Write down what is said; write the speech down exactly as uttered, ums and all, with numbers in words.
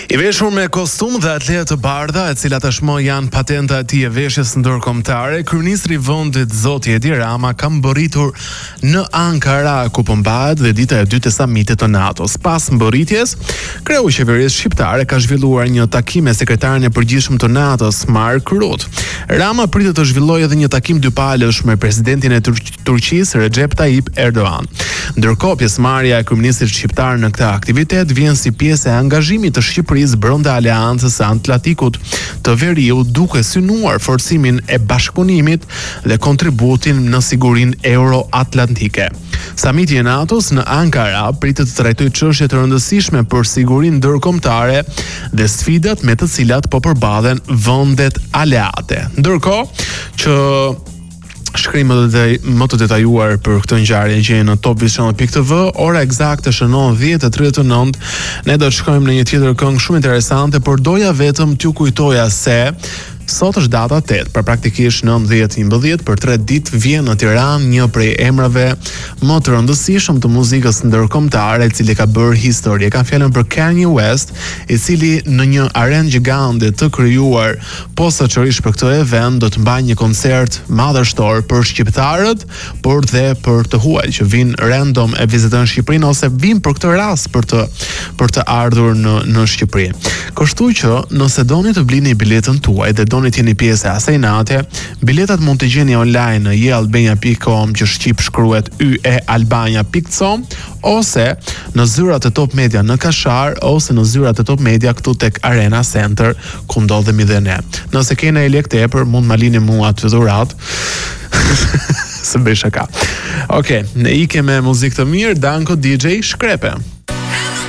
I veshur me kostum dhe atletë të bardha, e cilat tashmë janë patenta e tij e veshjes ndërkombëtare, kryeministri i vendit Zoti Edi Rama ka mbërritur në Ankara, ku po mbahet dhe dita e dytë e samitit të NATO-s. Pas mbërritjes, kreu i qeverisë shqiptare ka zhvilluar një takim me sekretarin e përgjithshëm të NATO-s, Mark Rutte. Rama pritet të zhvillojë edhe një takim dypalësh me presidentin e Tur- Turqisë, Recep Tayyip Erdogan. Ndërkohë, pjesëmarrja e kryeministit shqiptar në këtë aktivitet vjen si pjesë e angazhimit të Shqipërisë brenda Aleancës së Atlantikut të Veriut, duke synuar forcimin e bashkëpunimit dhe kontributin në sigurinë euro-atlantike. Samiti i NATO-s në Ankara pritet të trajtojë çështje të rëndësishme për sigurinë ndërkombëtare dhe sfidat me të cilat po përballen vendet aleate. Ndërkohë që shkrim më të detajuar për këtë ngjarje gjeni në top vision punkt t v. Ora eksakte është nëntëdhjetë e tridhjetë e nëntë. Ne do të shkojmë në një tjetër këngë shumë interesante, por doja vetëm t'ju kujtoja se sot është data tetë, pra praktikisht nëntëdhjetë e një për tre ditë vjen në Tiranë një prej emrave më të rëndësishëm të muzikës ndërkombëtare, i cili ka bërë histori. Ka fjalën për Kanye West, i cili në një arenë gjigande të krijuar posaçërisht për këtë event do të mbajë një koncert madhështor për shqiptarët, por dhe për të huaj që vinë random e vizitojnë Shqipërinë ose vinë për këtë rast për të për të ardhur në në Shqipëri. Kështu që nëse doni të blini biletën tuaj dhe doni të jeni pjesë e asaj nate, biletat mund të gjeni online në je albania pikë com, që shqip shkruhet y e albania pikë com, ose në zyrat e Top Media në Kashar, ose në zyrat e Top Media këtu tek Arena Center, ku ndodhemi dhe ne. Nëse keni e lek tepër, mund ma lini mua aty dhurat. Së bëj shaka. Okej, ne ikem me muzikë të mirë, Danko D J Shkrepe.